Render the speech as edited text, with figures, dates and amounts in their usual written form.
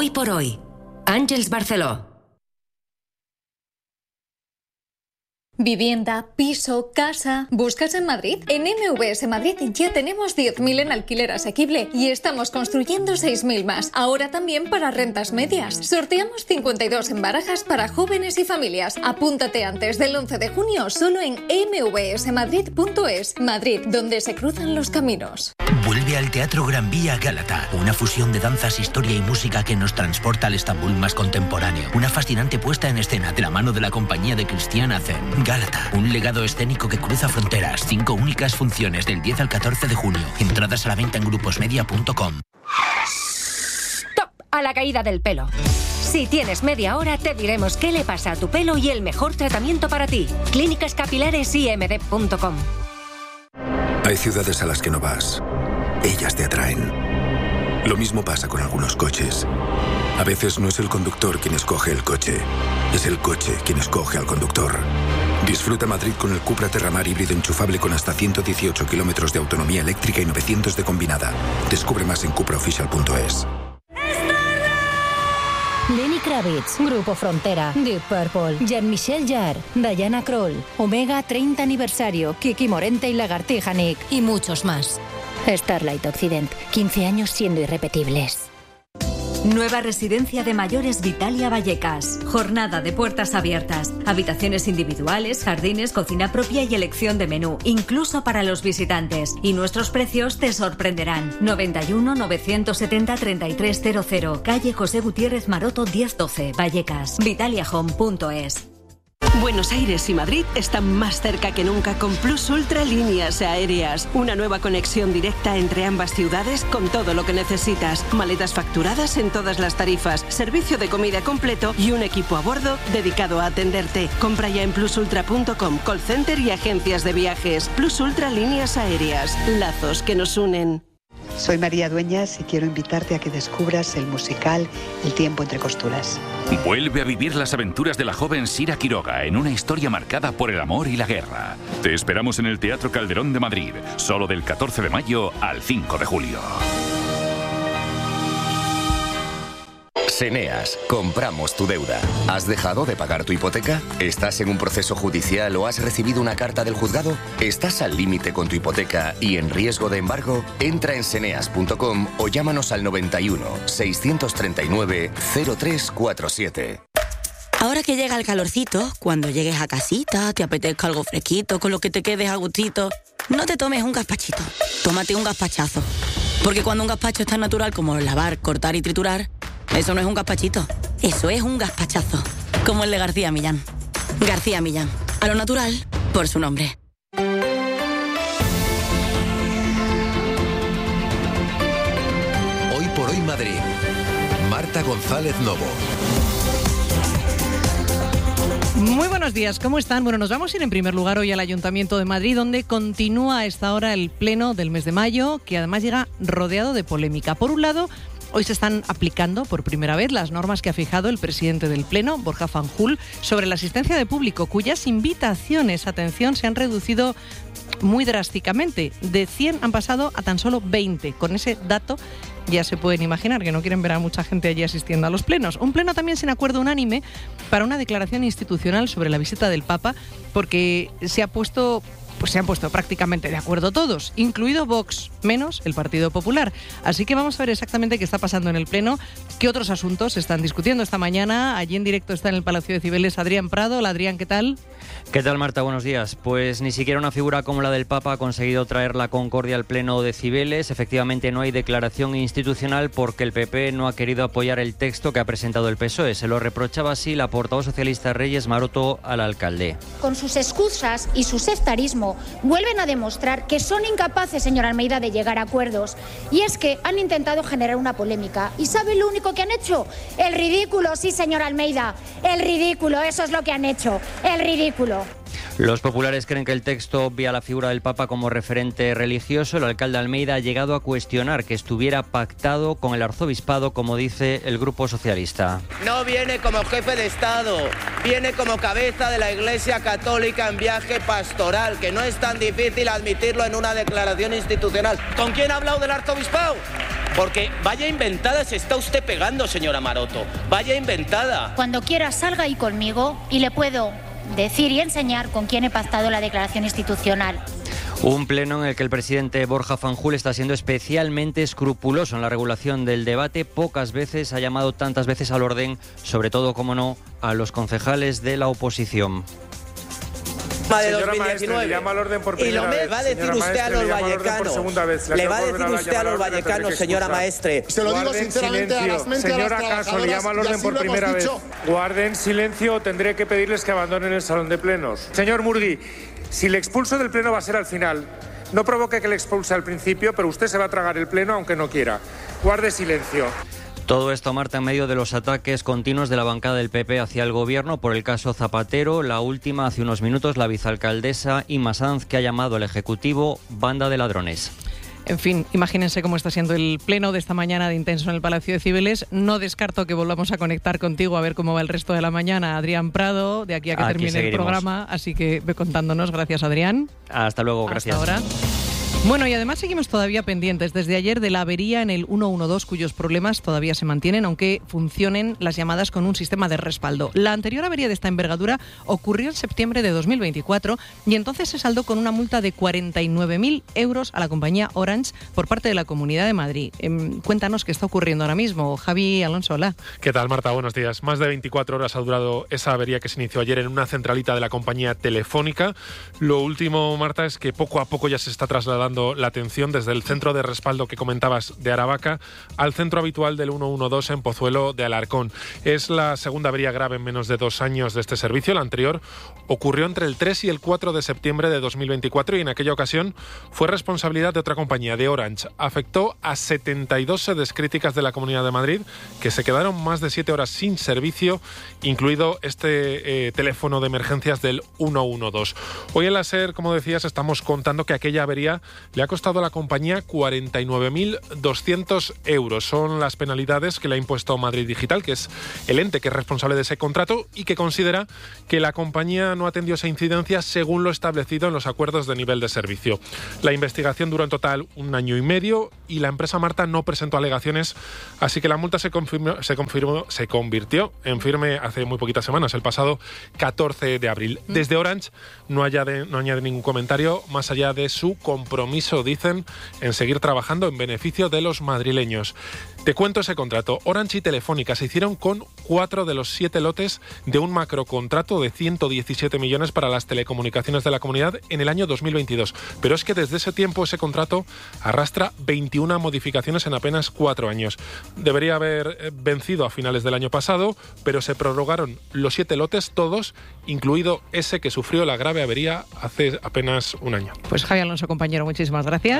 Hoy por hoy. Àngels Barceló. Vivienda, piso, casa. ¿Buscas en Madrid? En MVS Madrid ya tenemos 10.000 en alquiler asequible y estamos construyendo 6.000 más. Ahora también para rentas medias. Sorteamos 52 en barajas para jóvenes y familias. Apúntate antes del 11 de junio solo en mvsmadrid.es. Madrid, donde se cruzan los caminos. Vuelve al Teatro Gran Vía Gálata, una fusión de danzas, historia y música que nos transporta al Estambul más contemporáneo. Una fascinante puesta en escena de la mano de la compañía de Cristian Azen. Gálata, un legado escénico que cruza fronteras. 5 únicas funciones del 10 al 14 de junio. Entradas a la venta en gruposmedia.com. ¡Stop! A la caída del pelo. Si tienes media hora, te diremos qué le pasa a tu pelo y el mejor tratamiento para ti. clínicascapilaresimd.com. Hay ciudades a las que no vas. Ellas te atraen. Lo mismo pasa con algunos coches. A veces no es el conductor quien escoge el coche, es el coche quien escoge al conductor. Disfruta Madrid con el Cupra Terramar híbrido enchufable con hasta 118 kilómetros de autonomía eléctrica y 900 de combinada. Descubre más en cupraofficial.es. Lenny Kravitz, Grupo Frontera, Deep Purple, Jean-Michel Jarre, Diana Krall, Omega 30 aniversario, Kiki Morente y Lagartija Nick y muchos más. Starlight Occident, 15 años siendo irrepetibles. Nueva residencia de mayores Vitalia Vallecas. Jornada de puertas abiertas. Habitaciones individuales, jardines, cocina propia y elección de menú, incluso para los visitantes. Y nuestros precios te sorprenderán. 91 970 3300. Calle José Gutiérrez Maroto 1012, Vallecas. vitaliahome.es. Buenos Aires y Madrid están más cerca que nunca con Plus Ultra Líneas Aéreas. Una nueva conexión directa entre ambas ciudades con todo lo que necesitas. Maletas facturadas en todas las tarifas, servicio de comida completo y un equipo a bordo dedicado a atenderte. Compra ya en plusultra.com, call center y agencias de viajes. Plus Ultra Líneas Aéreas. Lazos que nos unen. Soy María Dueñas y quiero invitarte a que descubras el musical El tiempo entre costuras. Vuelve a vivir las aventuras de la joven Sira Quiroga en una historia marcada por el amor y la guerra. Te esperamos en el Teatro Calderón de Madrid, solo del 14 de mayo al 5 de julio. Seneas, compramos tu deuda. ¿Has dejado de pagar tu hipoteca? ¿Estás en un proceso judicial o has recibido una carta del juzgado? ¿Estás al límite con tu hipoteca y en riesgo de embargo? Entra en seneas.com o llámanos al 91 639 0347. Ahora que llega el calorcito, cuando llegues a casita, te apetezca algo fresquito, con lo que te quedes a gustito, no te tomes un gazpachito, tómate un gazpachazo. Porque cuando un gazpacho es tan natural como lavar, cortar y triturar, eso no es un gazpachito, eso es un gazpachazo, como el de García Millán. García Millán, a lo natural, por su nombre. Hoy por hoy Madrid. Marta González Novo. Muy buenos días, ¿cómo están? Bueno, nos vamos a ir en primer lugar hoy al Ayuntamiento de Madrid, donde continúa a esta hora el pleno del mes de mayo, que además llega rodeado de polémica. Por un lado, hoy se están aplicando por primera vez las normas que ha fijado el presidente del Pleno, Borja Fanjul, sobre la asistencia de público, cuyas invitaciones, atención, se han reducido muy drásticamente. De 100 han pasado a tan solo 20. Con ese dato ya se pueden imaginar que no quieren ver a mucha gente allí asistiendo a los plenos. Un pleno también sin acuerdo unánime para una declaración institucional sobre la visita del Papa, porque se han puesto prácticamente de acuerdo todos, incluido Vox, menos el Partido Popular. Así que vamos a ver exactamente qué está pasando en el Pleno, qué otros asuntos se están discutiendo esta mañana. Allí en directo está en el Palacio de Cibeles Adrián Prado. Hola, Adrián, ¿qué tal? ¿Qué tal, Marta? Buenos días. Pues ni siquiera una figura como la del Papa ha conseguido traer la concordia al Pleno de Cibeles. Efectivamente, no hay declaración institucional porque el PP no ha querido apoyar el texto que ha presentado el PSOE. Se lo reprochaba así la portavoz socialista Reyes Maroto al alcalde. Con sus excusas y su sectarismo vuelven a demostrar que son incapaces, señor Almeida, de llegar a acuerdos. Y es que han intentado generar una polémica. ¿Y sabe lo único que han hecho? El ridículo, sí, señor Almeida. El ridículo, eso es lo que han hecho. El ridículo. Los populares creen que el texto obvia la figura del Papa como referente religioso. El alcalde Almeida ha llegado a cuestionar que estuviera pactado con el arzobispado, como dice el Grupo Socialista. No viene como jefe de Estado, viene como cabeza de la Iglesia Católica en viaje pastoral, que no es tan difícil admitirlo en una declaración institucional. ¿Con quién ha hablado del arzobispado? Porque vaya inventada se está usted pegando, señora Maroto. Vaya inventada. Cuando quiera salga ahí conmigo y le puedo decir y enseñar con quién he pactado la declaración institucional. Un pleno en el que el presidente Borja Fanjul está siendo especialmente escrupuloso en la regulación del debate. Pocas veces ha llamado tantas veces al orden, sobre todo, como no, a los concejales de la oposición. De señora 2019. Maestre, le llama al orden por primera vez. Y lo va a decir señora usted Maestre, a los le llama al orden por vallecanos. segunda vez. Le va a decir usted a los vallecanos, señora Maestre. Se lo digo sinceramente a las mentes de las trabajadoras. Señora Caso, le llama al orden por primera vez. Guarden silencio o tendré que pedirles que abandonen el salón de plenos. Señor Murgui, si le expulso del pleno va a ser al final. No provoque que le expulse al principio, pero usted se va a tragar el pleno aunque no quiera. Guarde silencio. Todo esto, Marta, en medio de los ataques continuos de la bancada del PP hacia el gobierno por el caso Zapatero. La última, hace unos minutos, la vicealcaldesa Inma Sanz, que ha llamado al Ejecutivo banda de ladrones. En fin, imagínense cómo está siendo el pleno de esta mañana de intenso en el Palacio de Cibeles. No descarto que volvamos a conectar contigo a ver cómo va el resto de la mañana. Adrián Prado, de aquí a que termine el programa. Así que ve contándonos. Gracias, Adrián. Hasta luego, gracias. Hasta ahora. Bueno, y además seguimos todavía pendientes desde ayer de la avería en el 112, cuyos problemas todavía se mantienen, aunque funcionen las llamadas con un sistema de respaldo. La anterior avería de esta envergadura ocurrió en septiembre de 2024 y entonces se saldó con una multa de 49.000 euros a la compañía Orange por parte de la Comunidad de Madrid. Cuéntanos qué está ocurriendo ahora mismo. Javi Alonso, hola. ¿Qué tal, Marta? Buenos días. Más de 24 horas ha durado esa avería que se inició ayer en una centralita de la compañía Telefónica. Lo último, Marta, es que poco a poco ya se está trasladando la atención desde el centro de respaldo que comentabas de Aravaca al centro habitual del 112 en Pozuelo de Alarcón. Es la segunda avería grave en menos de 2 años de este servicio. La anterior ocurrió entre el 3 y el 4 de septiembre de 2024 y en aquella ocasión fue responsabilidad de otra compañía, de Orange. Afectó a 72 sedes críticas de la Comunidad de Madrid que se quedaron más de 7 horas sin servicio, incluido este teléfono de emergencias del 112. Hoy en la SER, como decías, estamos contando que aquella avería le ha costado a la compañía 49.200 euros. Son las penalidades que le ha impuesto Madrid Digital, que es el ente que es responsable de ese contrato y que considera que la compañía no atendió esa incidencia según lo establecido en los acuerdos de nivel de servicio. La investigación duró en total 1 año y medio y la empresa, Marta, no presentó alegaciones, así que la multa se convirtió en firme hace muy poquitas semanas, el pasado 14 de abril. Desde Orange no añade ningún comentario más allá de su compromiso, dicen, en seguir trabajando en beneficio de los madrileños. Te cuento ese contrato. Orange y Telefónica se hicieron con 4 de los 7 lotes de un macrocontrato de 117 millones para las telecomunicaciones de la comunidad en el año 2022. Pero es que desde ese tiempo ese contrato arrastra 21 modificaciones en apenas 4 años. Debería haber vencido a finales del año pasado, pero se prorrogaron los 7 lotes todos, incluido ese que sufrió la grave avería hace apenas 1 año. Pues Javi Alonso, compañero, muchísimas gracias.